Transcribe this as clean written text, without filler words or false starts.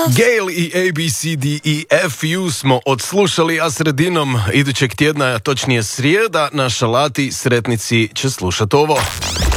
Gail i ABCDEFU smo odslušali, a sredinom idućeg tjedna, točnije srijeda, na Šalati sretnici će slušati ovo.